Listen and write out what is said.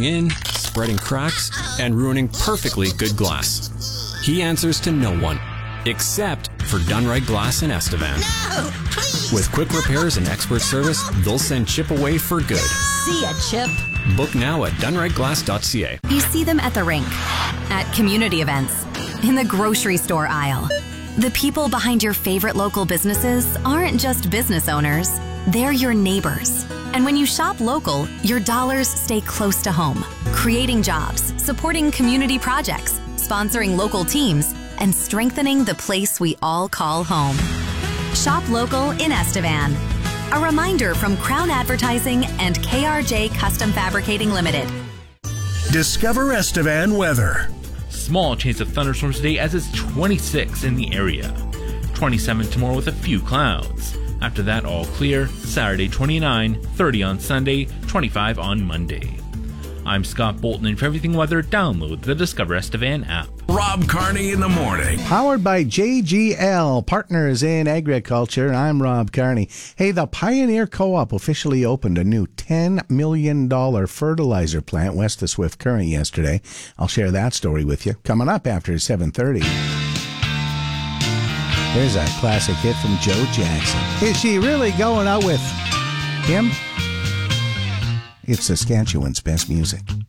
caving in, spreading cracks, and ruining perfectly good glass. He answers to no one, except for Done Right Glass in Estevan. No, please. With quick repairs and expert service, they'll send Chip away for good. See ya, Chip. Book now at donerightglass.ca. You see them at the rink, at community events, in the grocery store aisle. The people behind your favorite local businesses aren't just business owners, they're your neighbors. And when you shop local, your dollars stay close to home, creating jobs, supporting community projects, sponsoring local teams, and strengthening the place we all call home. Shop local in Estevan. A reminder from Crown Advertising and KRJ Custom Fabricating Limited. Discover Estevan weather. Small chance of thunderstorms today as it's 26 in the area. 27 tomorrow with a few clouds. After that, all clear. Saturday 29, 30 on Sunday, 25 on Monday. I'm Scott Bolton, and for everything weather, download the Discover Estevan app. Rob Carney in the morning. Powered by JGL, Partners in Agriculture. I'm Rob Carney. Hey, the Pioneer Co-op officially opened a new $10 million fertilizer plant west of Swift Current yesterday. I'll share that story with you coming up after 7:30. There's a classic hit from Joe Jackson. Is she really going out with him? It's Saskatchewan's best music.